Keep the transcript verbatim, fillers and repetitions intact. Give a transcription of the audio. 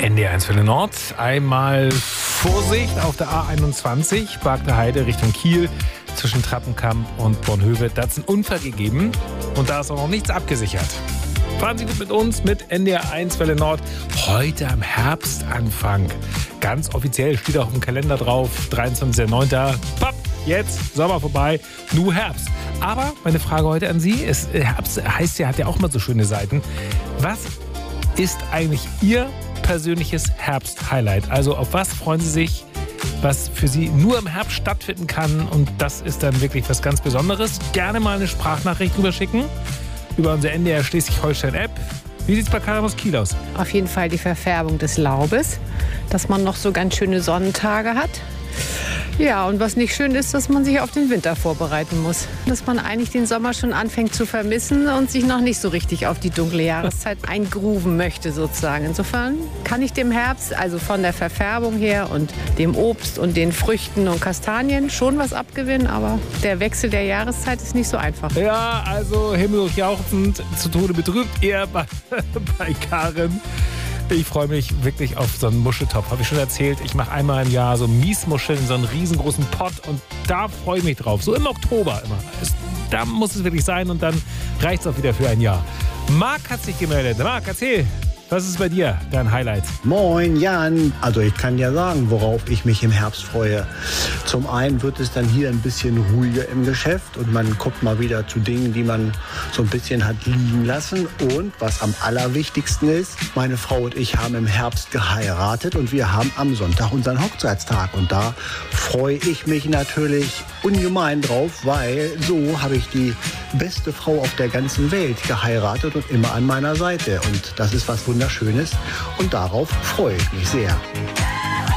N D R eins für den Nord. Einmal Vorsicht auf der A einundzwanzig, Bargter Heide Richtung Kiel. Zwischen Trappenkamp und Bornhöve. Da hat es einen Unfall gegeben und da ist auch noch nichts abgesichert. Fahren Sie gut mit uns mit N D R eins Welle Nord. Heute am Herbstanfang. Ganz offiziell steht auch im Kalender drauf. dreiundzwanzigster neunter Papp, jetzt Sommer vorbei. Nur Herbst. Aber meine Frage heute an Sie ist, Herbst heißt ja, hat ja auch mal so schöne Seiten. Was ist eigentlich Ihr persönliches Herbst-Highlight? Also auf was freuen Sie sich, was für Sie nur im Herbst stattfinden kann? Und das ist dann wirklich was ganz Besonderes. Gerne mal eine Sprachnachricht rüberschicken über unsere N D R Schleswig-Holstein-App. Wie sieht es bei Karin aus Kiel aus? Auf jeden Fall die Verfärbung des Laubes, dass man noch so ganz schöne Sonnentage hat. Ja, und was nicht schön ist, dass man sich auf den Winter vorbereiten muss. Dass man eigentlich den Sommer schon anfängt zu vermissen und sich noch nicht so richtig auf die dunkle Jahreszeit eingrooven möchte sozusagen. Insofern kann ich dem Herbst, also von der Verfärbung her und dem Obst und den Früchten und Kastanien schon was abgewinnen, aber der Wechsel der Jahreszeit ist nicht so einfach. Ja, also himmeldurchjauchzend, zu Tode betrübt, eher bei, bei Karin. Ich freue mich wirklich auf so einen Muscheltopf. Habe ich schon erzählt, ich mache einmal im Jahr so Miesmuscheln in so einen riesengroßen Pott und da freue ich mich drauf. So im Oktober immer. Es, da muss es wirklich sein und dann reicht es auch wieder für ein Jahr. Marc hat sich gemeldet. Marc, erzähl. Was ist bei dir dein Highlight? Moin Jan, also ich kann ja sagen, worauf ich mich im Herbst freue. Zum einen wird es dann hier ein bisschen ruhiger im Geschäft und man kommt mal wieder zu Dingen, die man so ein bisschen hat liegen lassen. Und was am allerwichtigsten ist, meine Frau und ich haben im Herbst geheiratet und wir haben am Sonntag unseren Hochzeitstag. Und da freue ich mich natürlich ungemein drauf, weil so habe ich die beste Frau auf der ganzen Welt geheiratet und immer an meiner Seite. Und das ist was Wunderschönes und darauf freue ich mich sehr.